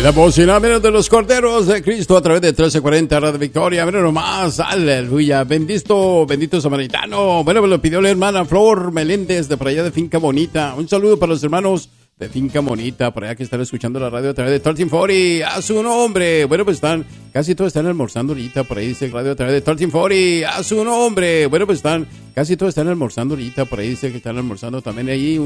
La bocina, menos de los corderos de Cristo a través de 1340 Radio Victoria. Menos nomás, aleluya. Bendito samaritano. Bueno, me lo pidió la hermana Flor Meléndez de por allá de Finca Bonita. Un saludo para los hermanos de Finca Bonita, por allá que están escuchando la radio a través de 1340. A su nombre. Bueno, pues casi todos están almorzando ahorita. Por ahí dice radio a través de 1340. A su nombre. Bueno, pues casi todos están almorzando ahorita. Por ahí dice que están almorzando también ahí.